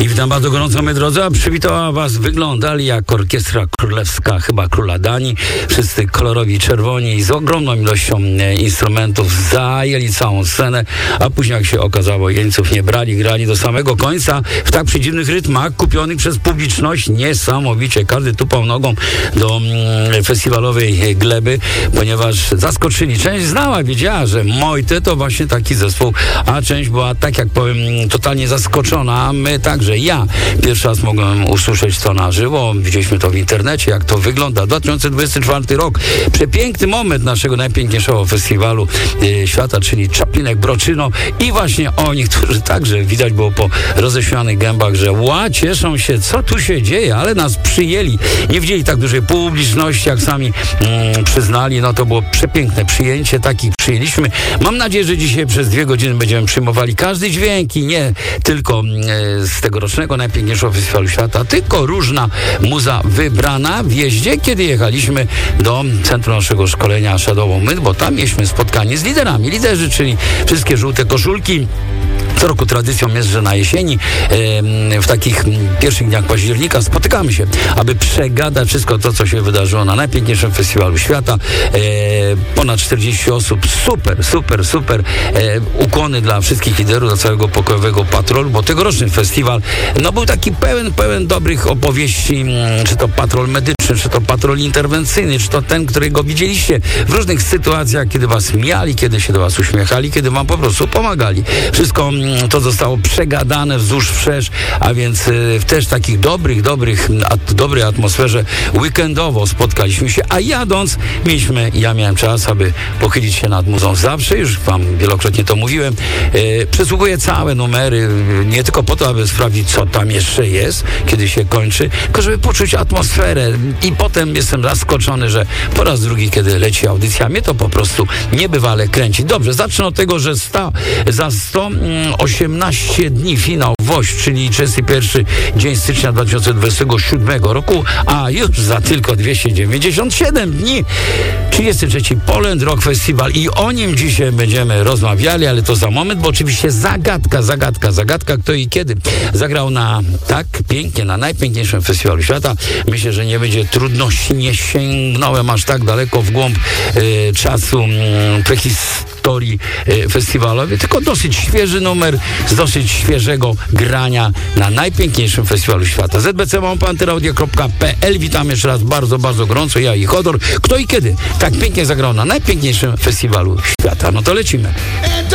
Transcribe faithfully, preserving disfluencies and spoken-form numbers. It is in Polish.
I witam bardzo gorąco, moi drodzy, a przywitała was, wyglądali jak orkiestra królewska, chyba króla Danii. Wszyscy kolorowi czerwoni, z ogromną ilością e, instrumentów, zajęli całą scenę, a później, jak się okazało, jeńców nie brali, grali do samego końca w tak przedziwnych rytmach, kupionych przez publiczność niesamowicie. Każdy tupał nogą do mm, festiwalowej gleby, ponieważ zaskoczyli. Część znała, wiedziała, że Mojte to właśnie taki zespół, a część była, tak jak powiem, totalnie zaskoczona, a my także. Ja pierwszy raz mogłem usłyszeć to na żywo, widzieliśmy to w internecie, jak to wygląda. dwa tysiące dwudziesty czwarty rok, przepiękny moment naszego najpiękniejszego festiwalu e, świata, czyli Czaplinek Broczyno, i właśnie oni, którzy także widać było po roześmianych gębach, że ła, cieszą się, co tu się dzieje, ale nas przyjęli. Nie widzieli tak dużej publiczności, jak sami mm, przyznali. No to było przepiękne przyjęcie, takich przyjęliśmy. Mam nadzieję, że dzisiaj przez dwie godziny będziemy przyjmowali każdy dźwięk i nie tylko e, z tegorocznego najpiękniejszego festiwalu świata, tylko różna muza wybrana w jeździe, kiedy jechaliśmy do centrum naszego szkolenia Shadow Myth, bo tam mieliśmy spotkanie z liderami. Liderzy, czyli wszystkie żółte koszulki. Co roku tradycją jest, że na jesieni, w takich pierwszych dniach października spotykamy się, aby przegadać wszystko to, co się wydarzyło na najpiękniejszym festiwalu świata. Ponad czterdzieści osób, super, super, super. Ukłony dla wszystkich liderów, dla całego pokojowego patrolu, bo tegoroczny festiwal no, był taki pełen, pełen dobrych opowieści, czy to patrol medyczny, czy to patrol interwencyjny, czy to ten, którego widzieliście w różnych sytuacjach, kiedy was mijali, kiedy się do was uśmiechali, kiedy wam po prostu pomagali. Wszystko to zostało przegadane wzdłuż wszerz, a więc y, w też takich dobrych, dobrych, at, dobrej atmosferze weekendowo spotkaliśmy się, a jadąc mieliśmy, ja miałem czas, aby pochylić się nad muzą zawsze, już wam wielokrotnie to mówiłem, y, przesłuchuję całe numery, y, nie tylko po to, aby sprawdzić, co tam jeszcze jest, kiedy się kończy, tylko żeby poczuć atmosferę i potem jestem zaskoczony, że po raz drugi, kiedy leci audycja, mnie to po prostu niebywale kręci. Dobrze, zacznę od tego, że sta, za sto osiemnaście dni finał W O Ś, czyli trzydziesty pierwszy dzień stycznia dwa tysiące dwudziestego siódmego roku, a już za tylko dwieście dziewięćdziesiąt siedem dni trzydziesty trzeci Poland Rock Festival i o nim dzisiaj będziemy rozmawiali, ale to za moment, bo oczywiście zagadka, zagadka, zagadka, kto i kiedy zagrał na tak pięknie, na najpiękniejszym festiwalu świata. Myślę, że nie będzie trudności, nie sięgnąłem aż tak daleko w głąb y, czasu y, prehistorii y, festiwalowej, tylko dosyć świeży numer z dosyć świeżego grania na najpiękniejszym festiwalu świata. z b c małpa antyradio kropka p l. Witam jeszcze raz bardzo, bardzo gorąco, ja i Chodor. Kto i kiedy tak pięknie zagrał na najpiękniejszym festiwalu świata? No to lecimy.